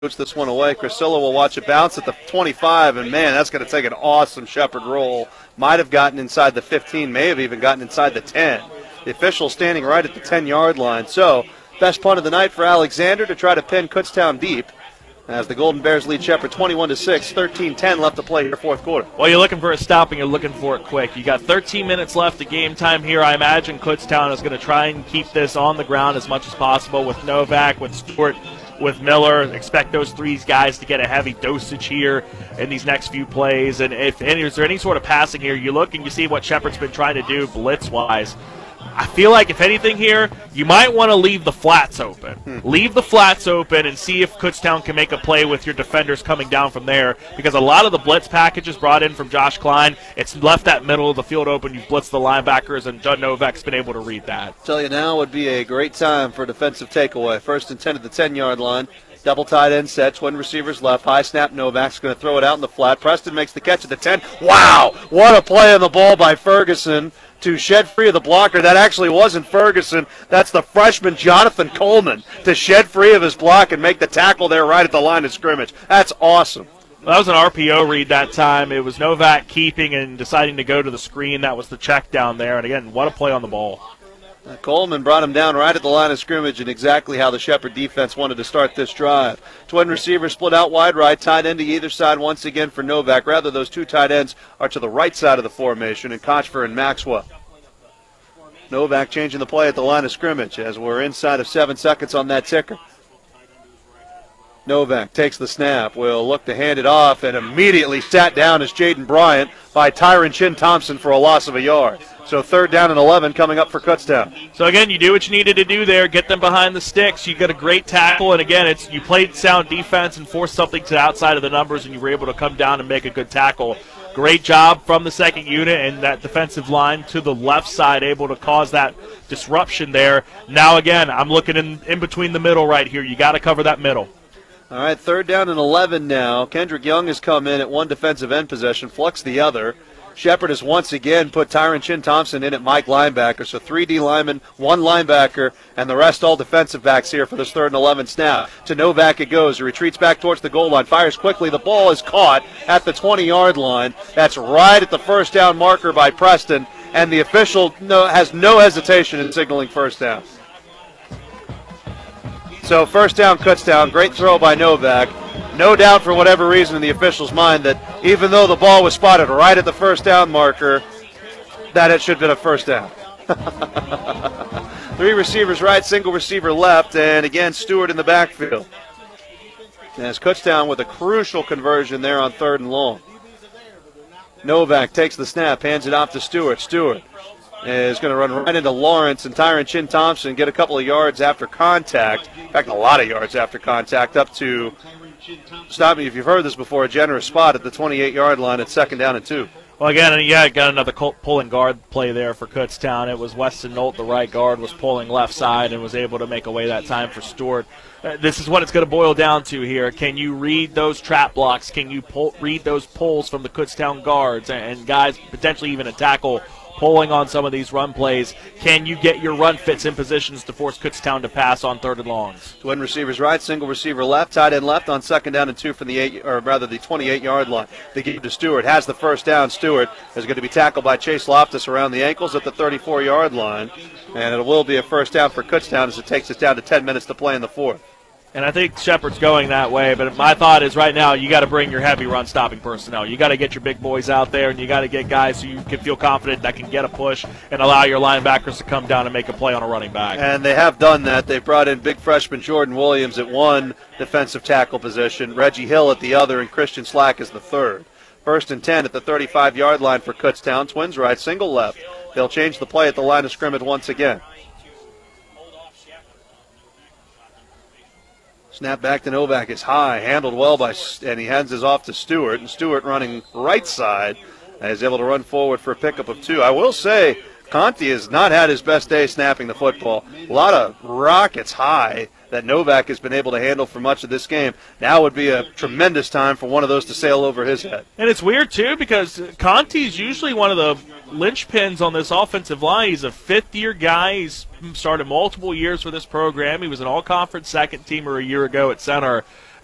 Puts this one away. Crisilla will watch it bounce at the 25, and man, that's going to take an awesome Shepherd roll. Might have gotten inside the 15, may have even gotten inside the 10. The official standing right at the 10-yard line. So, best punt of the night for Alexander to try to pin Kutztown deep, as the Golden Bears lead Shepherd 21-6, 13-10 left to play here, fourth quarter. Well, you're looking for a stop, and you're looking for it quick. You got 13 minutes left of game time here. I imagine Kutztown is going to try and keep this on the ground as much as possible with Novak, with Stewart, with Miller. Expect those three guys to get a heavy dosage here in these next few plays. And is there any sort of passing here? You look and you see what Shepherd's been trying to do blitz-wise. I feel like if anything here, you might want to leave the flats open. Leave the flats open and see if Kutztown can make a play with your defenders coming down from there, because a lot of the blitz packages brought in from Josh Klein, it's left that middle of the field open. You've blitzed the linebackers, and Judd Novak's been able to read that. Tell you now would be a great time for a defensive takeaway. First and 10 at the 10-yard line. Double tight end set, twin receivers left, high snap. Novak's going to throw it out in the flat. Preston makes the catch at the 10. Wow, what a play on the ball by Ferguson to shed free of the blocker. That actually wasn't Ferguson. That's the freshman Jonathan Coleman to shed free of his block and make the tackle there right at the line of scrimmage. That's awesome. Well, that was an RPO read that time. It was Novak keeping and deciding to go to the screen. That was the check down there. And, again, what a play on the ball. Coleman brought him down right at the line of scrimmage, and exactly how the Shepherd defense wanted to start this drive. Twin receivers split out wide right, tight end to either side once again for Novak. Rather, those two tight ends are to the right side of the formation, and Kochfer and Maxwell. Novak changing the play at the line of scrimmage as we're inside of 7 seconds on that ticker. Novak takes the snap, will look to hand it off, and immediately sat down as Jaden Bryant by Tyron Chin Thompson for a loss of a yard. So third down and 11 coming up for Kutztown. So, again, you do what you needed to do there. Get them behind the sticks. You got a great tackle. And, again, you played sound defense and forced something to the outside of the numbers, and you were able to come down and make a good tackle. Great job from the second unit and that defensive line to the left side, able to cause that disruption there. Now, again, I'm looking in between the middle right here. You got to cover that middle. All right, third down and 11 now. Kendrick Young has come in at one defensive end possession, Flux the other. Shepherd has once again put Tyron Chin Thompson in at Mike linebacker, so 3 D linemen, 1 linebacker, and the rest all defensive backs here for this third and 11 snap. To Novak it goes. He retreats back towards the goal line, fires quickly. The ball is caught at the 20-yard line. That's right at the first down marker by Preston, and the official has no hesitation in signaling first down. So first down, Kutztown. Great throw by Novak. No doubt for whatever reason in the official's mind that even though the ball was spotted right at the first down marker, that it should have been a first down. 3 receivers right, single receiver left, and again Stewart in the backfield. As Kutztown with a crucial conversion there on third and long. Novak takes the snap, hands it off to Stewart. Stewart is going to run right into Lawrence, and Tyron Chin Thompson get a couple of yards after contact. In fact, a lot of yards after contact, up to, stop me if you've heard this before, a generous spot at the 28-yard line at second down and 2. Well, again, got another pulling guard play there for Kutztown. It was Weston Nolt, the right guard, was pulling left side and was able to make away that time for Stewart. This is what it's going to boil down to here. Can you read those trap blocks? Can you read those pulls from the Kutztown guards and guys, potentially even a tackle, pulling on some of these run plays? Can you get your run fits in positions to force Kutztown to pass on third and longs? Twin receivers right, single receiver left, tight end left on second down and 2 from the 28-yard line. They give to Stewart, has the first down. Stewart is going to be tackled by Chase Loftus around the ankles at the 34-yard line, and it will be a first down for Kutztown as it takes us down to 10 minutes to play in the fourth. And I think Shepherd's going that way, but my thought is right now you got to bring your heavy run-stopping personnel. You got to get your big boys out there, and you got to get guys who you can feel confident that can get a push and allow your linebackers to come down and make a play on a running back. And they have done that. They've brought in big freshman Jordan Williams at one defensive tackle position, Reggie Hill at the other, and Christian Slack as the third. First and 10 at the 35-yard line for Kutztown. Twins right, single left. They'll change the play at the line of scrimmage once again. Snap back to Novak is high, handled well and he hands this off to Stewart, and Stewart running right side is able to run forward for a pickup of 2. I will say Conti has not had his best day snapping the football. A lot of rockets high that Novak has been able to handle for much of this game. Now would be a tremendous time for one of those to sail over his head. And it's weird, too, because Conti's usually one of the linchpins on this offensive line. He's a fifth-year guy. He's started multiple years for this program. He was an all-conference second-teamer a year ago at center.